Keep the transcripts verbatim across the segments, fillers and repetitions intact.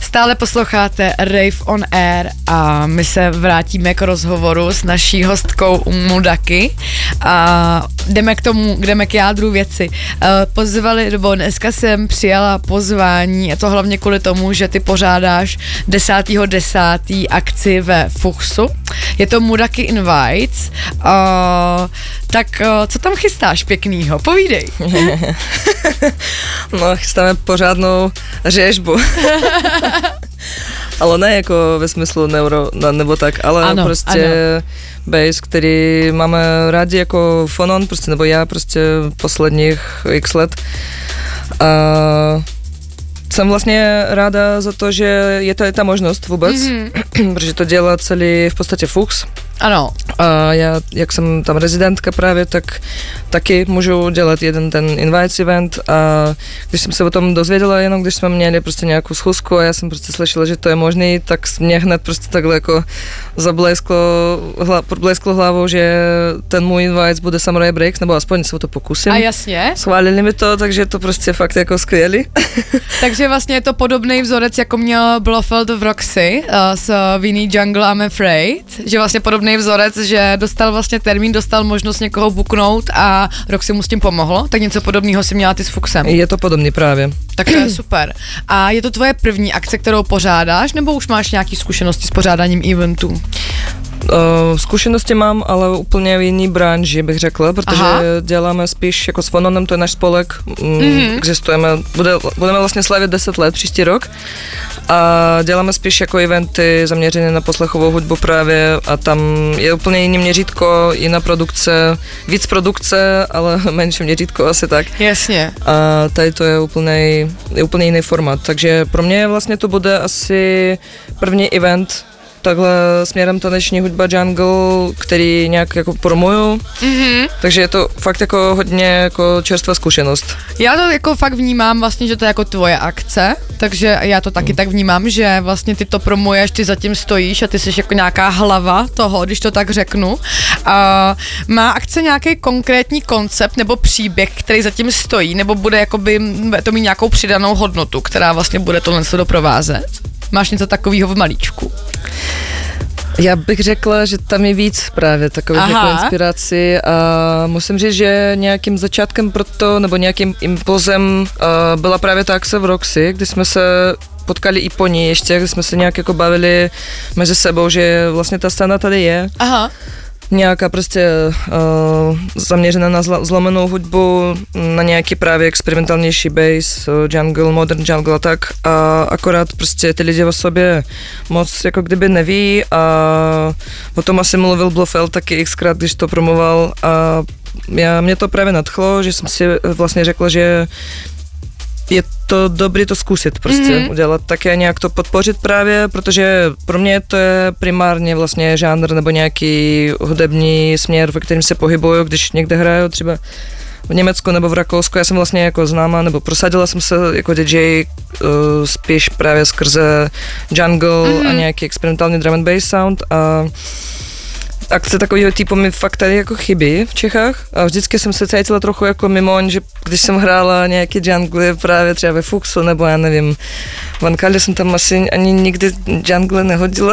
Stále posloucháte Rave on Air a my se vrátíme k rozhovoru s naší hostkou Mudaki a jdeme k tomu, jdeme k jádru věci. Pozvali, nebo dneska jsem přijala pozvání a to hlavně kvůli tomu, že ty pořádáš desátého desátého akci ve Fuchsu. Je to Mudaki Invites. Uh, tak uh, co tam chystáš pěknýho? Povídej. No, chystáme pořádnou řežbu. Ale ne jako ve smyslu neuro, nebo tak, ale ano, prostě ano. Bass, který máme rádi jako Fonon, prostě, nebo já prostě posledních x let. A jsem vlastně ráda za to, že je to ta možnost vůbec, mm-hmm. protože to dělá celý v podstatě Fuchs. Ano. A já, jak jsem tam rezidentka právě, tak taky můžu dělat jeden ten Invites event a když jsem se o tom dozvěděla, jenom když jsme měli prostě nějakou schůzku a já jsem prostě slyšela, že to je možný, tak mě hned prostě takhle jako zablesklo, hla, podblesklo hlavou, že ten můj Invites bude Samurai Breaks, nebo aspoň se o to pokusím. A jasně. Schválili mi to, takže to prostě fakt jako skvělý. Takže vlastně je to podobný vzorec, jako měl Blofeld v Roxy uh, s Vinny Jungle I'm Afraid, že vlastně podobný vzorec, že dostal vlastně termín, dostal možnost někoho buknout a Roxy mu s tím pomohlo, tak něco podobného si měla ty s Fuchsem. Je to podobný právě. Tak to je super. A je to tvoje první akce, kterou pořádáš, nebo už máš nějaké zkušenosti s pořádáním eventů? Uh, zkušenosti mám, ale úplně v jiný branži bych řekla, protože Aha. děláme spíš jako s Fononem, to je náš spolek, mm-hmm. existujeme, bude, budeme vlastně slavit deset let příští rok a děláme spíš jako eventy zaměřené na poslechovou hudbu právě a tam je úplně jiný měřítko, jiná produkce, víc produkce, ale menší měřítko asi tak. Jasně. A tady to je úplně, je úplně jiný formát, takže pro mě vlastně to bude asi první event takhle směrem taneční hudba jungle, který nějak jako promuju, mm-hmm. takže je to fakt jako hodně jako čerstvá zkušenost. Já to jako fakt vnímám vlastně, že to je jako tvoje akce, takže já to taky mm. tak vnímám, že vlastně ty to promuješ, ty zatím stojíš a ty jsi jako nějaká hlava toho, když to tak řeknu. A má akce nějaký konkrétní koncept nebo příběh, který zatím stojí, nebo bude jakoby to mít nějakou přidanou hodnotu, která vlastně bude tohle doprovázet? Máš něco takového v malíčku? Já bych řekla, že tam je víc právě takových jako inspirací a musím říct, že nějakým začátkem pro to, nebo nějakým impulzem uh, byla právě ta akce v Roxy, kdy jsme se potkali i po ní ještě, kdy jsme se nějak jako bavili mezi sebou, že vlastně ta scéna tady je. Aha. Nějaká prostě uh, zaměřená na zl- zlomenou hudbu, na nějaký právě experimentálnější bass, uh, jungle, modern jungle a tak. A akorát prostě ty lidi o sobě moc jako kdyby neví a o tom asi mluvil Blofeld taky xkrát, když to promoval a já, mě to právě nadchlo, že jsem si vlastně řekla, že je to dobrý to zkusit prostě mm-hmm. udělat, také nějak to podpořit právě, protože pro mě to je primárně vlastně žánr nebo nějaký hudební směr, ve kterým se pohybuju, když někde hraju třeba v Německu nebo v Rakousku, já jsem vlastně jako známá, nebo prosadila jsem se jako D J uh, spíš právě skrze jungle mm-hmm. a nějaký experimentální drum and bass sound a akce takového typu mi fakt tady jako chybí v Čechách a vždycky jsem se cítila trochu jako mimoň, že když jsem hrála nějaký jungle právě třeba ve Fuchsu nebo já nevím, v Ankale jsem tam asi ani nikdy jungle nehodila.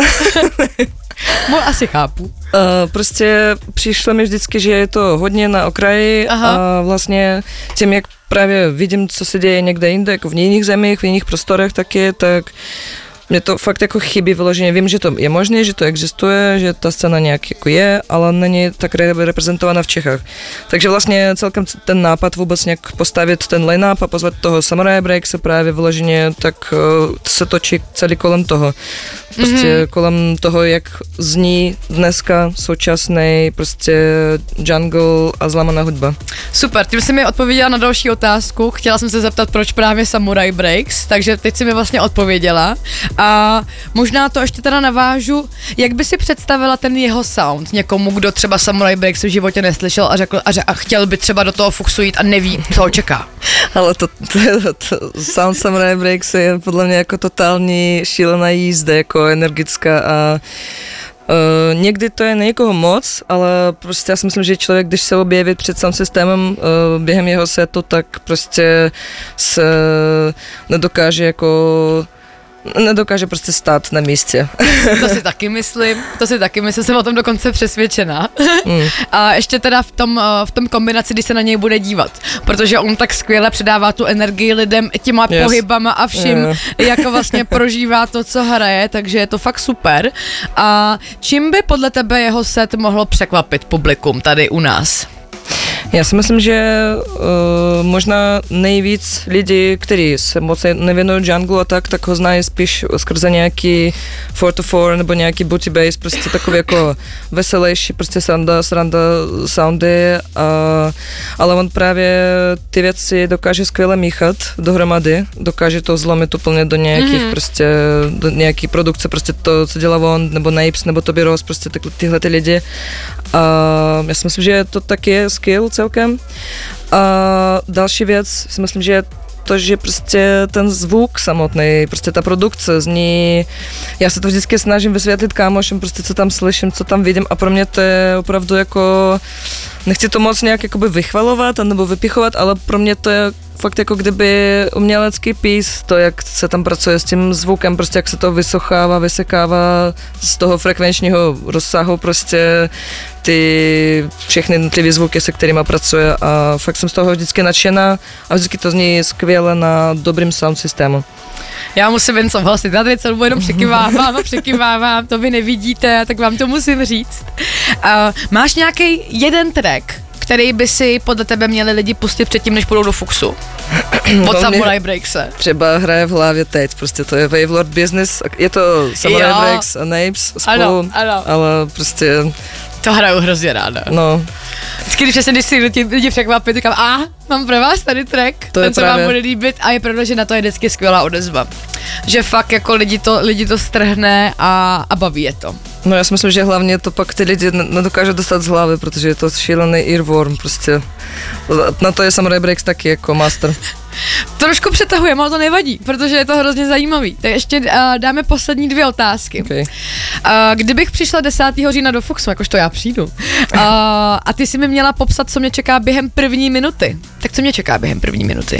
No, asi chápu. Uh, prostě přišlo mi vždycky, že je to hodně na okraji Aha. a vlastně tím, jak právě vidím, co se děje někde jinde, jako v jiných zemích, v jiných prostorech taky, tak mě to fakt jako chybí vyloženě. Vím, že to je možné, že to existuje, že ta scéna nějak jako je, ale není tak reprezentovaná v Čechách. Takže vlastně celkem ten nápad vůbec nějak postavit ten line-up a pozvat toho Samurai Break se právě vyloženě, tak uh, se točí celý kolem toho. Prostě mm-hmm. kolem toho, jak zní dneska současný prostě jungle a zlamaná hudba. Super, tím jsi mi odpověděla na další otázku. Chtěla jsem se zeptat, proč právě Samurai Breaks, takže teď jsi mi vlastně odpověděla. A možná to ještě teda navážu, jak by si představila ten jeho sound někomu, kdo třeba Samurai Breaks v životě neslyšel a řekl a, řek, a chtěl by třeba do toho Fuchsu jít a neví, co ho čeká. Ale to, to, to sound Samurai Breaks je podle mě jako totální šílená jízda, jako energická a Uh, někdy to je na někoho moc, ale prostě já si myslím, že člověk, když se objeví před sound systémem uh, během jeho setu, tak prostě se nedokáže jako Nedokáže prostě stát na místě. To si taky myslím, to si taky myslím, jsem o tom dokonce přesvědčená. Mm. A ještě teda v tom, v tom kombinaci, kdy se na něj bude dívat, protože on tak skvěle předává tu energii lidem těma yes. pohybama a vším, yeah. jako vlastně prožívá to, co hraje, takže je to fakt super. A čím by podle tebe jeho set mohlo překvapit publikum tady u nás? Já si myslím, že uh, možná nejvíc lidí, kteří se moc nevěnují junglu a tak, tak ho znají spíš skrze nějaký four to four nebo nějaký booty bass, prostě takový jako veselější, prostě sranda, sranda soundy, a, ale on právě ty věci dokáže skvěle míchat dohromady, dokáže to zlomit úplně do nějakých mm-hmm. prostě, do nějaký produkce, prostě to, co dělá on, nebo Napes, nebo Toby Ross, prostě ty, tyhle ty lidi. A já si myslím, že to taky je skill celkem. A další věc, si myslím, že je to, že prostě ten zvuk samotný, prostě ta produkce zní, já se to vždycky snažím vysvětlit kámošům, prostě co tam slyším, co tam vidím, a pro mě to je opravdu jako, nechci to moc nějak jakoby vychvalovat nebo vypichovat, ale pro mě to je fakt jako kdyby umělecký pís, to, jak se tam pracuje s tím zvukem, prostě jak se to vysochává, vysekává z toho frekvenčního rozsahu, prostě ty všechny jednotlivé zvuky, se kterými pracuje, a fakt jsem z toho vždycky nadšená a vždycky to zní skvěle na dobrým sound systému. Já musím jen souhlasit, já tady celou jenom překývávám a překývávám, to vy nevidíte, tak vám to musím říct. Uh, máš nějaký jeden track, který by si podle tebe měli lidi pustit předtím, než půjdou do Fuxu? Od Samurai Breakse. Třeba hraje v hlavě teď, prostě to je Wavelord Business, je to Samurai jo. Breaks a Napes spolu, ano, ano. ale prostě... To hraju hrozně ráda. No. Vždycky, když, když si lidi, lidi překvapí, říkám, a mám pro vás tady track, to ten je se právě. vám bude líbit, a je pravda, že na to je vždycky skvělá odezva. Že fakt jako lidi to, lidi to strhne a, a baví je to. No já si myslím, že hlavně to pak ty lidi nedokážou dostat z hlavy, protože je to šílený earworm prostě. Na to je Samurai Breaks taky jako master. Trošku přetahujeme, ale to nevadí, protože je to hrozně zajímavý. Tak ještě uh, dáme poslední dvě otázky. Okay. Uh, kdybych přišla desátého října do Fuxu, jakož to já přijdu, uh, a ty si mi měla popsat, co mě čeká během první minuty, tak co mě čeká během první minuty?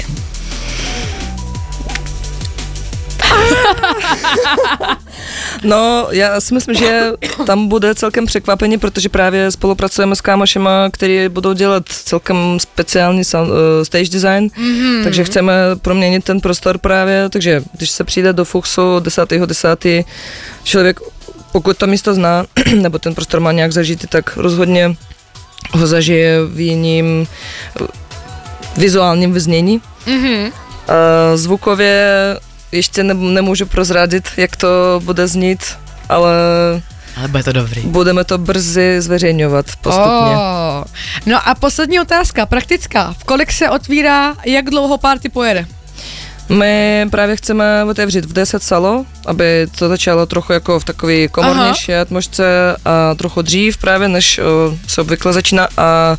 No, já si myslím, že tam bude celkem překvapení, protože právě spolupracujeme s kámošema, kteří budou dělat celkem speciální sound, uh, stage design, mm-hmm. takže chceme proměnit ten prostor právě, takže když se přijde do Fuxu desátého desátého člověk, pokud to místo zná, nebo ten prostor má nějak zažitý, tak rozhodně ho zažije v jiným vizuálním vyznění. Mm-hmm. Uh, zvukově ještě ne, nemůžu prozradit, jak to bude znít, ale... Ale bude to dobrý. Budeme to brzy zveřejňovat postupně. Oh. No a poslední otázka, praktická. V kolik se otvírá, jak dlouho party pojede? My právě chceme otevřít v deset salo, aby to začalo trochu jako v takové komornější atmosféře a trochu dřív právě, než o, se obvykle začíná, a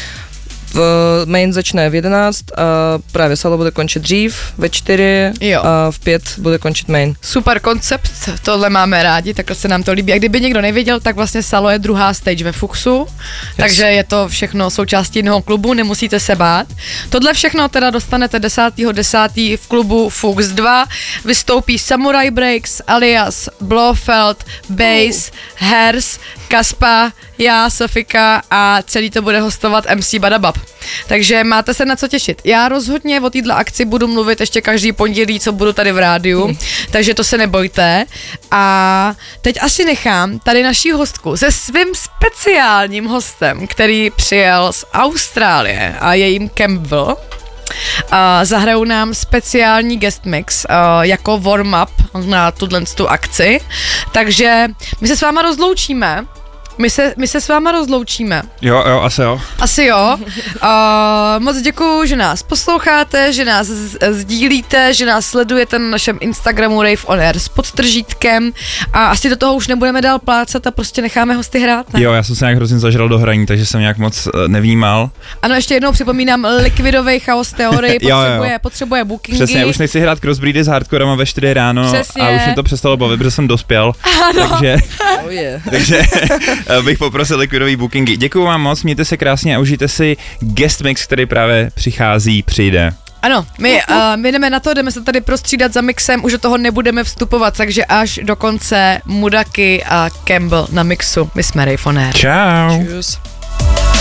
v main začne v jedenáct a právě salo bude končit dřív ve čtyři jo. a v pět bude končit main. Super koncept, tohle máme rádi, takhle se nám to líbí. A kdyby někdo nevěděl, tak vlastně salo je druhá stage ve Fuxu, yes. takže je to všechno součástí jednoho klubu, nemusíte se bát. Tohle všechno teda dostanete desátého desátého v klubu Fux dva, vystoupí Samurai Breaks, alias Blofeld, Bass, uh. Hers, Kaspa, já, Sofika, a celý to bude hostovat em cé Badabab. Takže máte se na co těšit. Já rozhodně o této akci budu mluvit ještě každý pondělí, co budu tady v rádiu, hmm. takže to se nebojte. A teď asi nechám tady naší hostku se svým speciálním hostem, který přijel z Austrálie, a je jim Campbell. Uh, zahrajou nám speciální guest mix uh, jako warm-up na tuto akci. Takže my se s váma rozloučíme. My se, my se s váma rozloučíme. Jo, jo, asi jo. Asi jo. Uh, moc děkuju, že nás posloucháte, že nás z- sdílíte, že nás sledujete na našem Instagramu Rave on Air s podtržítkem, a asi do toho už nebudeme dál plácat a prostě necháme hosty hrát, ne? Jo, já jsem se nějak hrozně zažral do hraní, takže jsem nějak moc uh, nevnímal. Ano, ještě jednou připomínám, Liquidovej chaos teorii potřebuje, jo, jo. potřebuje bookingy. Přesně, už nechci hrát crossbreedy s hardcorema ve čtyři ráno. Přesně. A už mi to přestalo bavit, protože jsem dospěl. Ano. Takže, oh yeah. takže bych poprosil Liquidový bookingy. Děkuju vám moc, mějte se krásně a užijte si guest mix, který právě přichází, přijde. Ano, my, uh, my jdeme na to, jdeme se tady prostřídat za mixem, už do toho nebudeme vstupovat, takže až do konce Mudaky a Campbell na mixu. My jsme Rave on Air. Čau. Tschüss.